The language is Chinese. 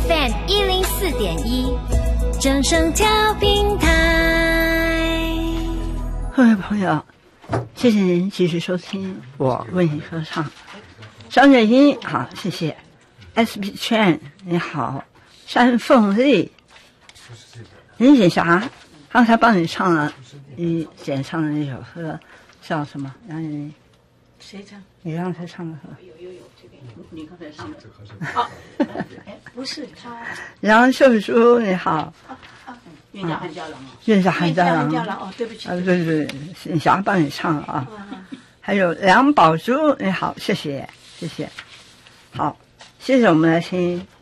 FM 104.1正声调频台。 各位朋友，谢谢您继续收听我为你歌唱。张月英好，谢谢。SP 圈你好，山凤丽，林锦霞，刚才帮你唱了，你演唱的那首歌叫什么？让你谁唱？ 你刚才唱的歌？ 有，这边你刚才唱的。 好， 不是他。 杨秀珠你好。 韵家汉家郎啊。 韵家汉家郎哦，对不起。 对，锦霞帮你唱了啊。还有梁宝珠你好，谢谢。好，接着我们来听